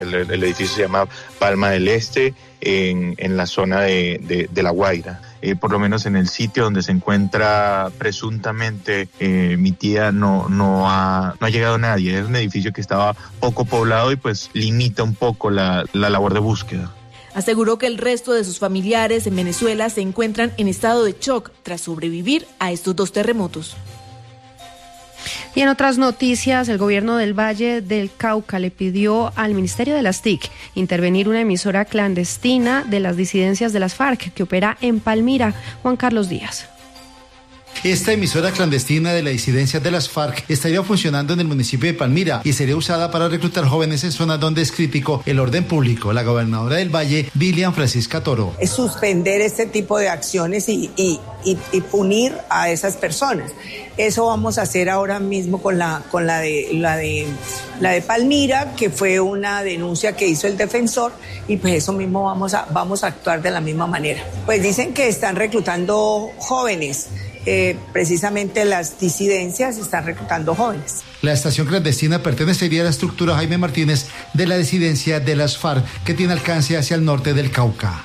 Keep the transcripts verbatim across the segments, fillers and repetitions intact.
El, el edificio se llama Palma del Este, en, en la zona de, de, de La Guaira. Eh, por lo menos en el sitio donde se encuentra presuntamente eh, mi tía no, no, ha, no ha llegado nadie. Es un edificio que estaba poco poblado y pues limita un poco la, la labor de búsqueda. Aseguró que el resto de sus familiares en Venezuela se encuentran en estado de shock tras sobrevivir a estos dos terremotos. Y en otras noticias, el gobierno del Valle del Cauca le pidió al Ministerio de las T I C intervenir una emisora clandestina de las disidencias de las FARC que opera en Palmira. Juan Carlos Díaz. Esta emisora clandestina de la disidencia de las FARC estaría funcionando en el municipio de Palmira y sería usada para reclutar jóvenes en zonas donde es crítico el orden público. La gobernadora del Valle, Dilian Francisca Toro. Es suspender este tipo de acciones y, y, y, y punir a esas personas. Eso vamos a hacer ahora mismo con la, con la de, la de, la de Palmira, que fue una denuncia que hizo el defensor, y pues eso mismo vamos a, vamos a actuar de la misma manera. Pues dicen que están reclutando jóvenes. Eh, precisamente las disidencias están reclutando jóvenes. La estación clandestina pertenecería a la estructura Jaime Martínez de la disidencia de las FARC, que tiene alcance hacia el norte del Cauca.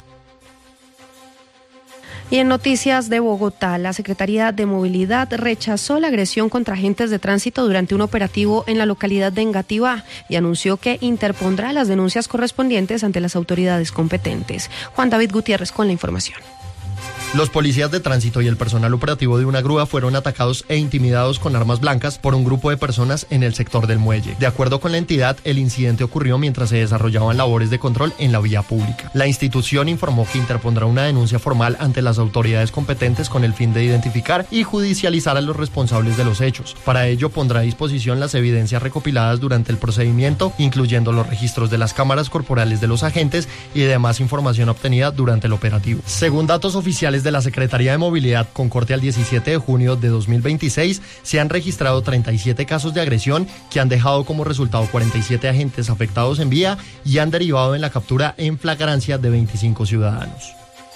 Y en noticias de Bogotá, la Secretaría de Movilidad rechazó la agresión contra agentes de tránsito durante un operativo en la localidad de Engativá y anunció que interpondrá las denuncias correspondientes ante las autoridades competentes. Juan David Gutiérrez con la información. Los policías de tránsito y el personal operativo de una grúa fueron atacados e intimidados con armas blancas por un grupo de personas en el sector del muelle. De acuerdo con la entidad, el incidente ocurrió mientras se desarrollaban labores de control en la vía pública. La institución informó que interpondrá una denuncia formal ante las autoridades competentes con el fin de identificar y judicializar a los responsables de los hechos. Para ello pondrá a disposición las evidencias recopiladas durante el procedimiento, incluyendo los registros de las cámaras corporales de los agentes y demás información obtenida durante el operativo. Según datos oficiales de la Secretaría de Movilidad, con corte al diecisiete de junio de dos mil veintiséis, se han registrado treinta y siete casos de agresión que han dejado como resultado cuarenta y siete agentes afectados en vía y han derivado en la captura en flagrancia de veinticinco ciudadanos.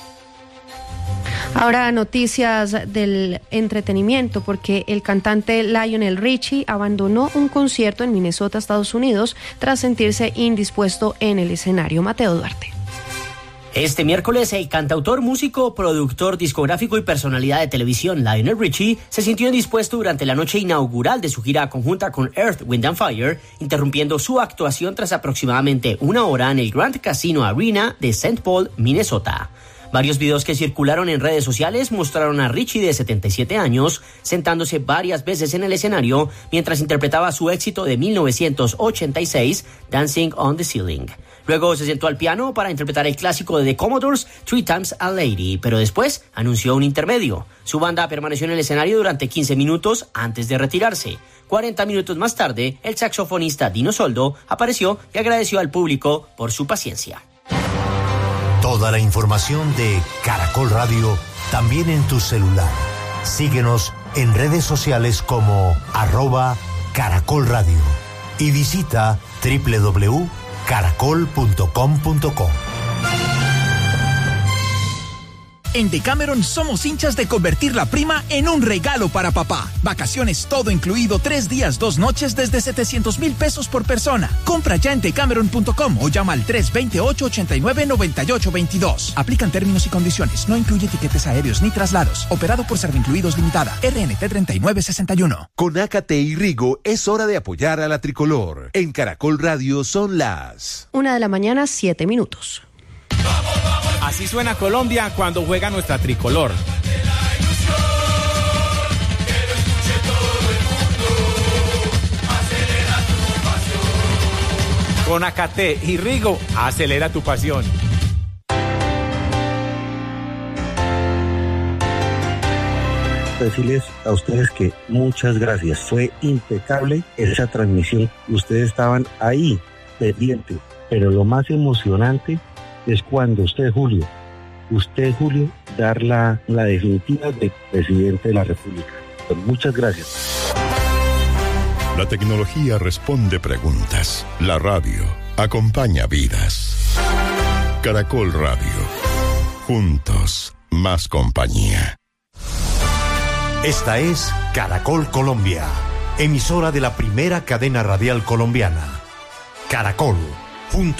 Ahora noticias del entretenimiento, porque el cantante Lionel Richie abandonó un concierto en Minnesota, Estados Unidos, tras sentirse indispuesto en el escenario. Mateo Duarte. Este miércoles, el cantautor, músico, productor discográfico y personalidad de televisión Lionel Richie se sintió indispuesto durante la noche inaugural de su gira conjunta con Earth, Wind and Fire, interrumpiendo su actuación tras aproximadamente una hora en el Grand Casino Arena de Saint Paul, Minnesota. Varios videos que circularon en redes sociales mostraron a Richie, de setenta y siete años, sentándose varias veces en el escenario mientras interpretaba su éxito de mil novecientos ochenta y seis, Dancing on the Ceiling. Luego se sentó al piano para interpretar el clásico de The Commodores, Three Times a Lady, pero después anunció un intermedio. Su banda permaneció en el escenario durante quince minutos antes de retirarse. cuarenta minutos más tarde, el saxofonista Dino Soldo apareció y agradeció al público por su paciencia. Toda la información de Caracol Radio también en tu celular. Síguenos en redes sociales como arroba Caracol Radio y visita doble u doble u doble u punto caracol punto com punto co. En Decameron somos hinchas de convertir la prima en un regalo para papá. Vacaciones todo incluido, tres días, dos noches desde setecientos mil pesos por persona. Compra ya en decameron punto com o llama al tres dos ocho, ocho nueve, nueve ocho dos dos. Aplican términos y condiciones. No incluye tiquetes aéreos ni traslados. Operado por Servincluidos Limitada. R N T treinta y nueve sesenta y uno. Con Ácate y Rigo es hora de apoyar a la tricolor. En Caracol Radio son las una de la mañana, siete minutos. Así suena Colombia cuando juega nuestra tricolor. Con Ácate y Rigo, acelera tu pasión. Decirles a ustedes que muchas gracias. Fue impecable esa transmisión. Ustedes estaban ahí, pendientes. Pero lo más emocionante es cuando usted, Julio, usted, Julio, dar la, la definitiva de presidente de la República. Pues muchas gracias. La tecnología responde preguntas. La radio acompaña vidas. Caracol Radio. Juntos, más compañía. Esta es Caracol Colombia, emisora de la primera cadena radial colombiana. Caracol, punto